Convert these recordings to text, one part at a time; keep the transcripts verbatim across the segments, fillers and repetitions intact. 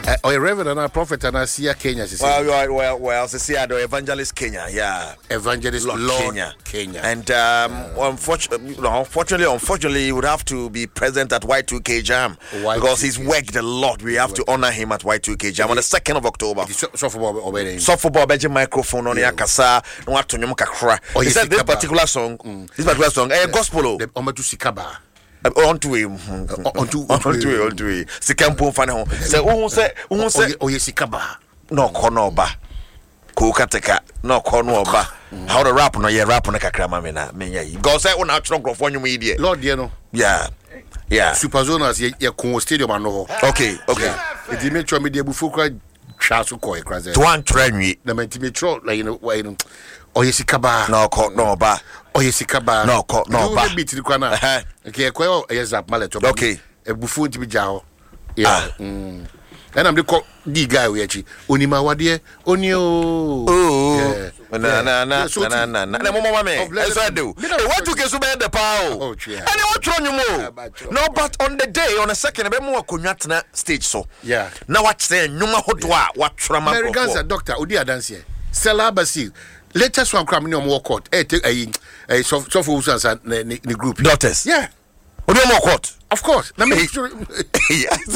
Uh, or a reverend and a prophet and I see a Kenya. Well, well, well, well, see, I do evangelist Kenya, yeah, evangelist Lord, Lord Kenya, Kenya, and um, uh, unfortunately, no, unfortunately, unfortunately, he would have to be present at Y two K Jam Y two K. Because he's worked a lot. We have to honor him at Y two K Jam on the second of October. Softball, softball, Benji microphone on the Akasa, no what to Nyamukakra. He said this particular song, mm. this particular song, a gospel. The Omatu Sikaba. Onto him, onto onto him, onto him. Sikampo fan home. Say, who say, who say, oh yes, Sikaba. No corner ba, Kukateka, no corner ba. How the rap no ye rap on a kakrama mena, menya. God say, oh, now trunk of one media. Lord, you know, yeah, yeah. Superzonas, ye Congo Stadium and no. Okay, okay. It made sure media before Charles Okoye Kraze. To one train, the mentimetro, like you know, why you know. Oh yes, Sikaba. No court, no ba. Oh yes, Sikaba. No court, no ba. Beat the corner. Okay, quite yes, up mallet. Okay, a buffon to be jao. Yeah. And I'm the co D guy we actually Unima Wadie, Unio. Oh, na na na na na na. Na mama me. That's what I do. What to get so bad the power? Oh, yeah. And what wrong you more? No, but on the day, on the second, be more kunyatna stage so. Yeah. Now what say? Nyuma hotwa. What trauma? Americans doctor. Odi dance here. Stella Basil. Latest one crime no more court. Eh, take a a soft soft who's and the group. Daughters. Yeah. Odi more court. Of course. Let me. Yes.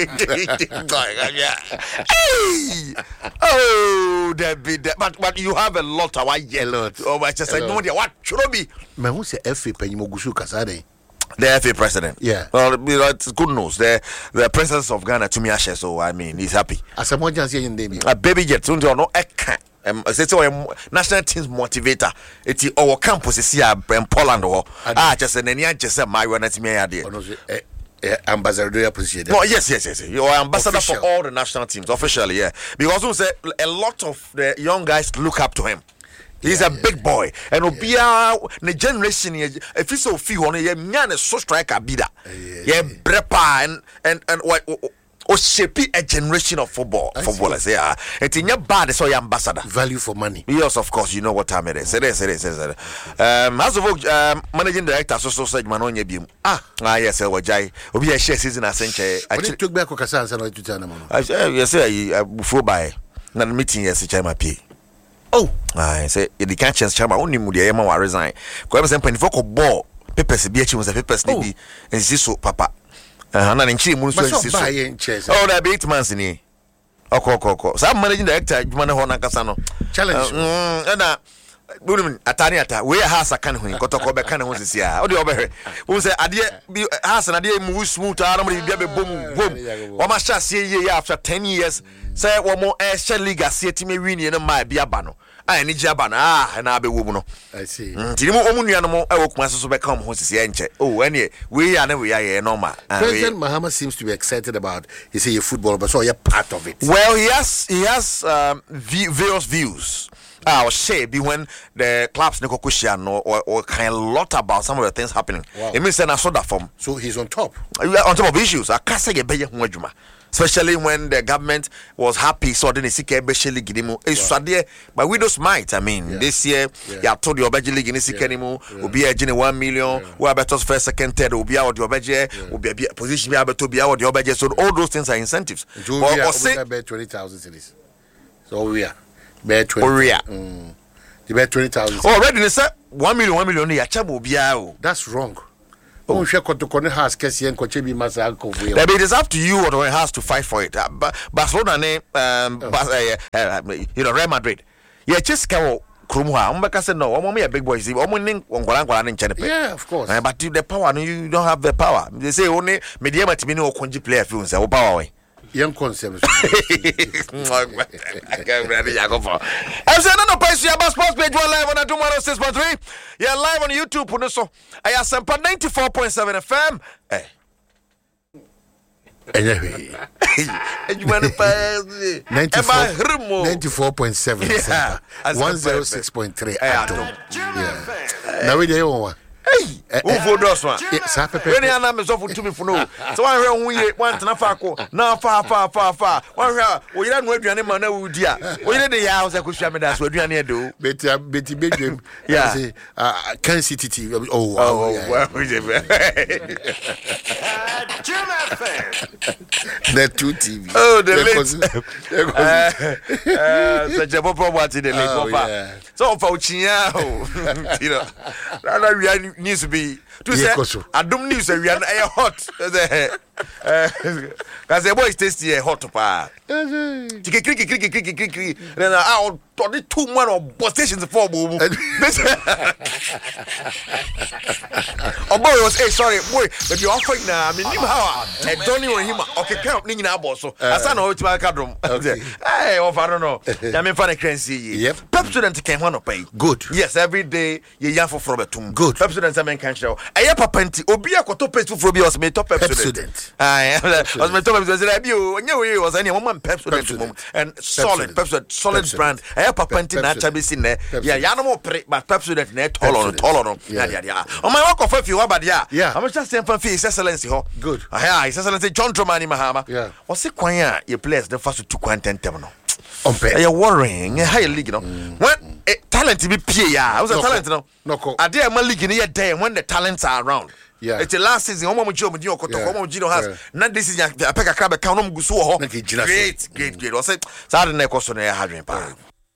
Oh, that be that. But but you have a lot of white yellow. Oh, I just said no. What should be? Man, who say F A Penimogusu Kasade? The F A president. Yeah. Well, it's good news. The the president of Ghana to me Ashe, so I mean he's happy. As a more just saying name. A baby jet. So no eka. Um, it's a national teams motivator. It's our campus is here in Poland. Ah, just an any just a my one at me idea. Ambassador appreciated. No, yes, yes, yes. You are ambassador Official. For all the national teams officially, yeah. Because also say a lot of the young guys look up to him. He's yeah, a big yeah, boy, and yeah. Obia the generation if he's so few on a man is so striker bida. Yeah, brepa and and and what. Or shape a generation of football I footballers. See. Yeah, it's in your bad. So your ambassador value for money. Yes, of course. You know what time it is. It is. It is. It is. Um, as of um, managing director, so so said man on your beam. Ah, ah, yes, I was jai. Obi a share season. I think. I took back Okasan and I to tell them. Yes, I before by na meeting yes, chairman pay. Oh, I say the can't chance chairman only mudia yema wa resign. Ko ever say penifo ko ball papers be achi was a papers ni bi and so papa. Uh, na nchi mu so nsi so. Oh, that be eight months ni. Oko oko oko. Some managing director juma na ho na kasa no. Challenge. Mm, na bunim atani ata we house kan ho kotoko be kan ho sisi a. O de obehwe. Wo say ade bi house na de move smooth a na mo bia be bom bom. Wo ma sha sie ye after ten years say wo mo eh share league asie ti me win ye no ma bia ba no. Ah, ni jaba na ah na be wo mu no. I see. Ti mo omu nua no mo e wo kuma so be kan ho sisi enche. Oh, any we ya na we ya ye normal. President Mahama seems to be excited about he say a football but so you're part of it. Well, he has he has um, various views. I will say be when the clubs Nico Kushiano or, or kind of lot about some of the things happening. Wow. It means that I saw that from. So he's on top. On top of issues. I can't say a especially when the government was happy, so then it's especially Gidimu. It's there by widows might. I mean, yeah. This year, yeah, yeah told your budget league in Sikanimu will be a gene one million. We are better first, second, third, will be out your budget, will be a position, be able to be out your budget. So all those things are incentives. Or, or, or say, twenty thousand cities. So we are. Bear twenty. Mm. The bear twenty thousand. Oh, already they said one million, one million. That's wrong. Oh, she got to connect has Kessie and Kochebi Masako. It is up to you or it has to fight for it. But Barcelona name, um, you know, Real Madrid. Yeah, just go. Krumwa, Umbaka said no, I'm a big boy. Yeah, of course. But the power, you don't have the power. They say only medium at Mino Konji player feels our power. Young concepts. I can't ready. I go for. I'm saying no price. You have sports page one live on a tomorrow six point three. You're live on YouTube. So I have some ninety four point seven F M. Hey. Anyway, ninety-four point seven. one oh six point three. Yeah. Now we there one. Hey, who for those one? When you are not to me for no. So I hear we want to Nafako. Now far, far, far, far. One here, we don't know if you are man who dear. We did the house I could share me that's what you are do. Betty, Betty, Betty, yeah. Uh, Kansas City. Oh, oh, well, we did. The two T V. Oh, the late. Uh, such a proper what in the late. Oh, yeah. So for Chia, you know, rather we needs to be to say. I don't need to be hot. Because the boy is tasty hot pa. Clicky clicky clicky clicky clicky. Then I will two man of bus stations for boom. Oh boy was hey sorry boy but you offer now I mean him how I don't know him okay count ni na boss so asa na otima kadrom hey of I don't know ya me fan crancy yep Pepsodent can one pay good yes every day ye yan for betum good Pepsodent men can show eh papa nti obi akoto paste for bi was me top Pepsodent ah was me top Pepsodent bi o nya we was any mom Pepsodent and solid Pepsodent solid brand eh papa nti na cha bi si ne ya ya no mo pre but Pepsodent na tolo tolo no ya ya o my work of if you about yeah yeah I'm just saying for his excellency ho good ah yeah his excellency John Dramani Mahama yeah what's the kwan ya your players the first to content them no on pay you worrying high league no when talent be pay ya was a talent no no are there my league in here day when the talents are around yeah it's the last season omo mo jio mo jio koto omo mo jio has na this is apeka crab count no gusu ho great great great o say sad na ekoso na ya hadwen pa.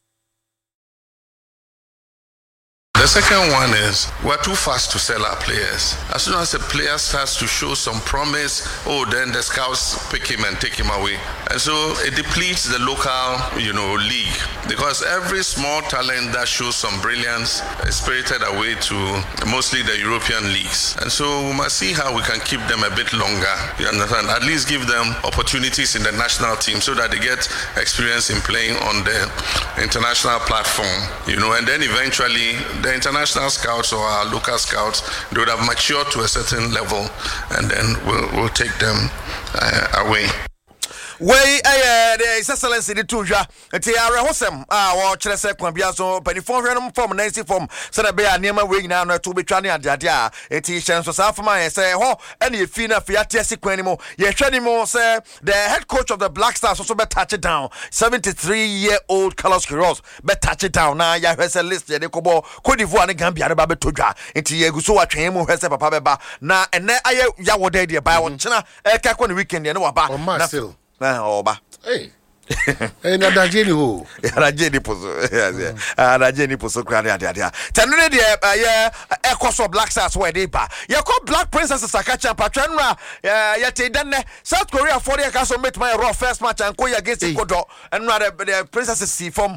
The second one is we're too fast to sell our players. As soon as a player starts to show some promise, oh, then the scouts pick him and take him away. And so it depletes the local, you know, league because every small talent that shows some brilliance is spirited away to mostly the European leagues. And so we must see how we can keep them a bit longer. You understand? At least give them opportunities in the national team so that they get experience in playing on the international platform, you know, and then eventually the international scouts or our local scouts, they would have matured to a certain level and then we'll, we'll take them uh, away. Way eh the excellency the tuja enti are hosem ah wo kire se kwan bia so panifon hwenom form ninety form so da be anema we nyina no to betwa ne ade ade a enti hyen so sa form an say ho ene e fi na fi atiase kwan ni mo ye hwe ni mo say the head coach of the Black Stars also be touch it down seventy-three year old Carlos Queiroz be touch it down na ya hwe se list ye de kobo Cote d'Ivoire ne Gambia ne ba be todwa enti ye guso wa twen mo hwe se papa be ba na ene aye ya wo de de ba wo chena e ka ko ne weekend ye ne wa ba na still na oba hey eh na dajeni ho na dajeni poso yes ah dajeni poso kwa dia dia tanu ne dia ya ekoso Black Stars we dey ba ya ko Black Princesses akacha patrenra ya te dan South Korea for the case met my raw first match and ko against Ecuador and the Princesses see from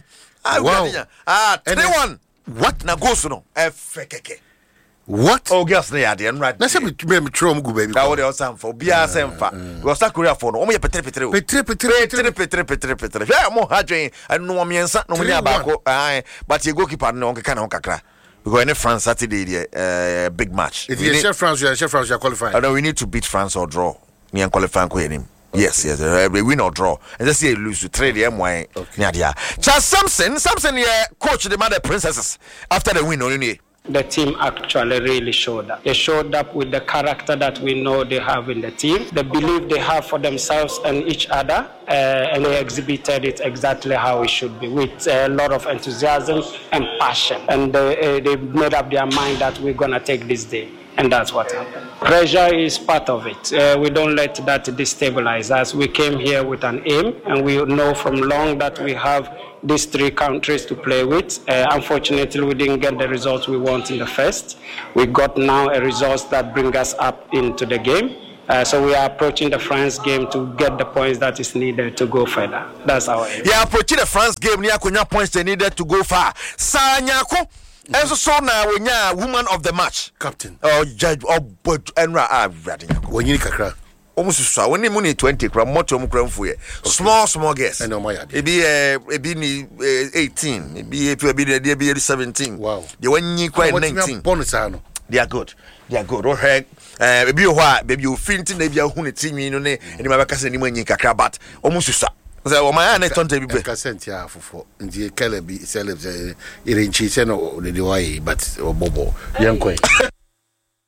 ah three one what na go so no efekeke what oh girls na yade and right na say me me trom go baby that what they sam for bia semfa because South Korea for no omo ye petre petre petre petre petre petre petre petre yeah mo hadwen anu mo miensa no mo ni abako ah but your goalkeeper no onka na kakra because in France Saturday the uh, big match if you chef France you chef France you qualify I know we need to beat France or draw me and qualify ko enim yes yes uh, we win or draw and just say lose to trade them why nya Charles Samson Samson yeah coach the Mother Princesses after the win only. The team actually really showed up. They showed up with the character that we know they have in the team, the belief they have for themselves and each other, uh, and they exhibited it exactly how it should be, with a lot of enthusiasm and passion. And they, uh, they made up their mind that we're going to take this day. And that's what happened. Pressure is part of it. Uh, we don't let that destabilize us. We came here with an aim, and we know from long that we have these three countries to play with. Uh, unfortunately, we didn't get the results we want in the first. We got now a result that brings us up into the game. Uh, so we are approaching the France game to get the points that is needed to go further. That's our aim. Yeah, approaching the France game, near kunya points they needed to go far. Sanyako. And so now we are woman of the match, captain. Oh, judge. Oh, but Enra, ah, when you kakra. Almost so when the money twenty gram, much more gram for you. Small, small guess. I know my idea. Maybe uh, maybe eighteen, maybe if you be be seventeen. Wow. The one you quite nineteen. They are good. They are good. All right. Uh, maybe you what? Maybe you finting. Maybe you who team you know. And you might say you money kakra, but almost so. So my aunt told me be consent ya for the Kelly celebs in Chisen or the way, but Bobo young quay.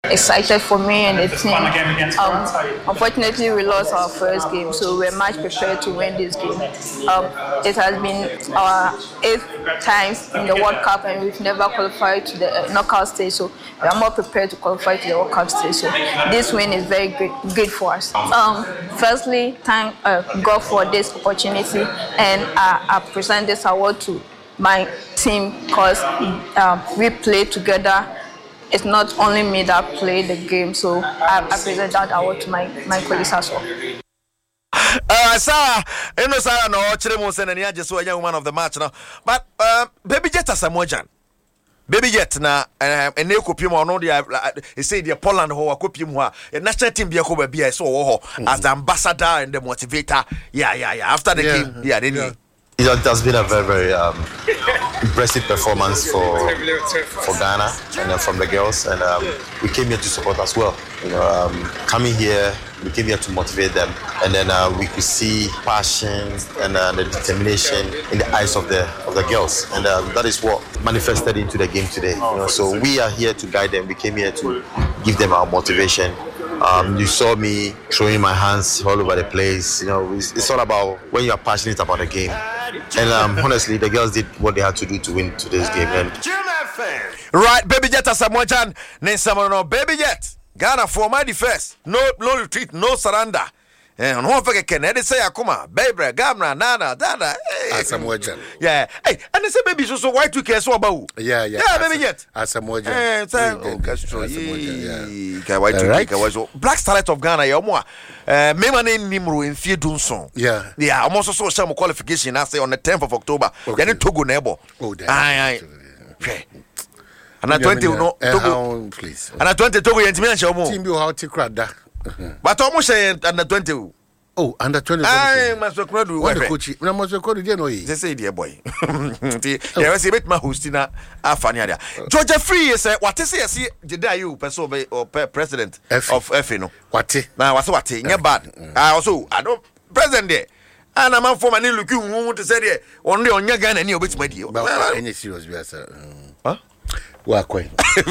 Excited for me and the team. Um, unfortunately, we lost our first game, so we're much prepared to win this game. Um, it has been our eighth time in the World Cup, and we've never qualified to the knockout stage, so we are more prepared to qualify to the World Cup stage. So this win is very good, good for us. Um, firstly, thank uh, God for this opportunity, and uh, I present this award to my team because um, we play together. It's not only me that play the game, so I, I present that award to my, my colleagues as well. Uh, Sarah, you know, Sarah, no, Chile and I just saw a young man of the match now. But uh, Baby Jet as a mojan. Baby Jet na and they copy more no dia say the Poland ho copy more a national team be a be so as the ambassador and the motivator. Yeah, yeah, yeah. After the yeah. game, yeah, then yeah. It has been a very, very um, impressive performance for for Ghana and uh, from the girls, and um, we came here to support as well. You know, um, coming here, we came here to motivate them, and then uh, we could see passion and uh, the determination in the eyes of the of the girls, and uh, that is what manifested into the game today. You know, so we are here to guide them. We came here to give them our motivation. Um, you saw me throwing my hands all over the place. You know, it's, it's all about when you are passionate about the game. And um, honestly, the girls did what they had to do to win today's game. And right, Baby Jet as Samoan, no Baby Jet. Ghana for my defense. No, no retreat, no surrender. And one for can they say Akuma, baby, Gamma, Nana, Dada. Asamoah. Yeah. Hey, and they say baby so why to care so about. Yeah, yeah. Yeah, Baby Jet. Asamoah. Eh, Castro. Yeah. Why to take a Black Starlet of Ghana, Yomwa. Uh, me man name Nimru in Fear Dunson. Yeah. Yeah, I'm also so some qualification I say on the tenth of October. Then it Togo Nebo. Oh, aye, aye. And I twenty no Togo, please. And I twenty Togo and Timmy Show. Team you how to crack that. But almost say under twenty. Oh, under twenty. I must record what the coach. I must record again. No, they say, dear boy. There was a bit my hostina. Afania. Georgia Free is what is it? See, did you person or president of F N O? What? Now, what's what? Yeah, bad. I also, I don't president there. And I'm for my new looking who to say there only on your gun and you which my deal. But any serious beer, huh? Well, quite.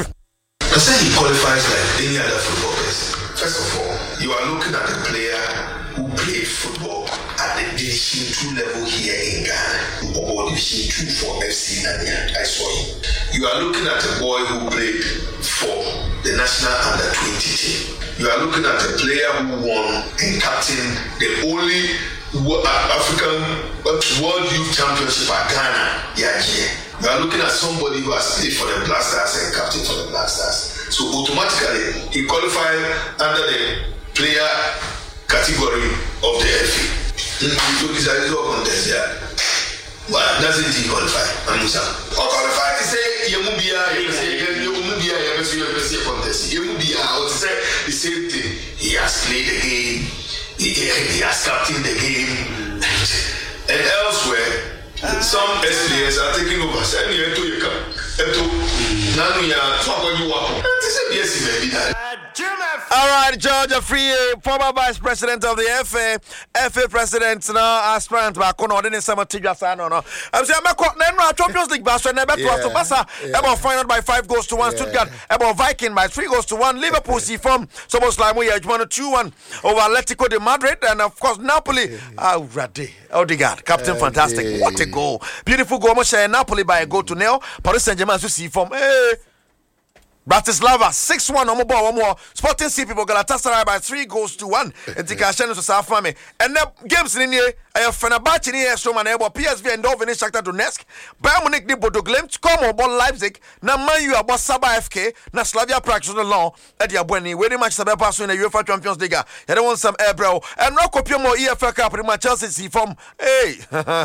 I said he qualifies like any other football person. First of all, you are looking at a player who played football at the Division two level here in Ghana, or Division two for F C Nanya. I saw him. You are looking at a boy who played for the national under twenty team. You are looking at a player who won and captained the only African World Youth Championship at Ghana. Yeah, yeah. You are looking at somebody who has played for the Black Stars and captain for the Black Stars. So automatically, he qualified under the player category of the F A. So this is a contest there. Well, doesn't he qualify? Amusa. Or qualify to say, Yamubia, Yamubia, Yamubia contest. Yamubia, I would say the same thing. He has played the game, he, he has captained the game, and elsewhere. Some S players are taking over. Send me into your car. Into Nanuya, what you want? This is yes, maybe that. All right, Georgia Free, former vice president of the F A, F A president now, aspirant back on ordinary summer Tigas. No, no. I'm saying, I'm Champions League bash and never to Bassa. About final by five goals to one. Stuttgart, about Viking by three goals to one. Liverpool see from so much like we are two one over Atletico de Madrid, and of course, Napoli. Oh, Rade, Odegaard, Captain Fantastic. What a goal! Beautiful goal. Napoli by a goal to nil. Paris Saint-Germain to see from. Hey. Bratislava six one on more one more. Sporting C P Galatasaray by three goals to one. And Tikashen to South Fame. And the games in here, I have Fenerbahce in here, Stroman Ebo, P S V and Dovin Shakhtar Donetsk. Bayern Munich ni Bodo Glimt, come on Leipzig. Na Man U about Saba F K, na Slavia Prague on the law. At the Abweni, where the match Sabe pass in the UEFA Champions League. You don't want some air bro. And no copy more E F L Cup in my Chelsea see from. Hey,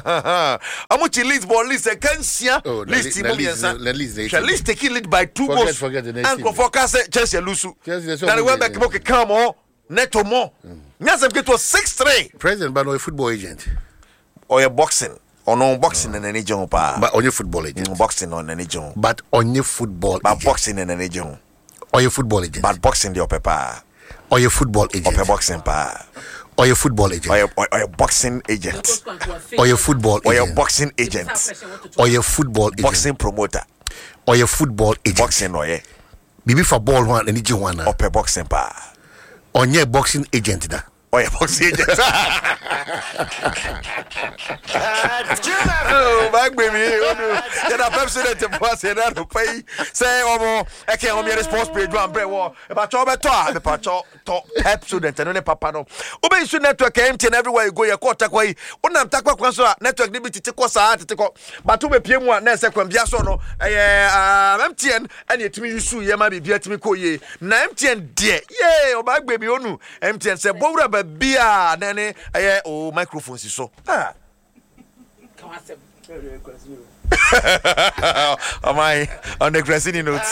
how much leads ball list a Kensia list team at least take it lead by two goals. And for focus Chelsea lusu. Now we went back to come on neto more. Nyasem get to six three. President but no a football agent. Or a boxing. Or no boxing in any job. But on your football agent. Boxing on any job. But on your football But boxing in any job. Or your football agent. But boxing the upper. Or your football agent. Or boxing pa. Or your football agent. Or your, or, or your boxing agent. Or your football agent. Or your boxing agent. Or your football agent. Boxing promoter. Or your football agent. Boxing or yeah. Bibi for ball one and you one. Upper boxing pa. On your boxing agent da. Oh, yeah, boxing agent. Oh, back baby. Then a president to pass it out to pay. Say, oh, more. I can't hold me a sports page one bread war. If I talk about talk, if I talk talk pep student and only papa no. Obey soon network empty and everywhere you go, your quarter way. When I'm talking about network liberty to cause a to take up. But to be P M one, next second, Biasono, uh, M T N, and yet me, you sue, ye might be Vietnamico ye. Na M T N, dear, yea, or back baby, onu. M T N said, Bora, beer, nene, eh, oh, microphones is so. Ah. Am I on the Grassini notes?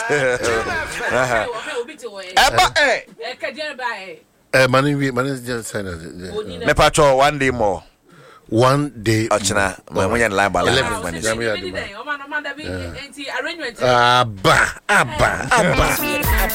Eh, money, money just sign it. Me patrol one day more. One day. Ochina, my money and line by eleven. Abba, abba, abba.